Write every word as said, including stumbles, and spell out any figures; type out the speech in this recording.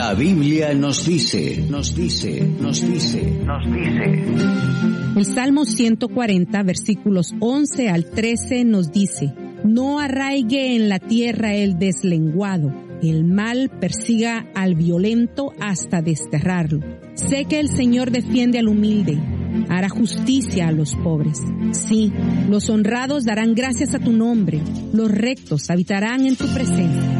La Biblia nos dice, nos dice, nos dice, nos dice. El Salmo ciento cuarenta, versículos once al trece nos dice: no arraigue en la tierra el deslenguado, el mal persiga al violento hasta desterrarlo. Sé que el Señor defiende al humilde, hará justicia a los pobres. Sí, los honrados darán gracias a tu nombre, los rectos habitarán en tu presencia.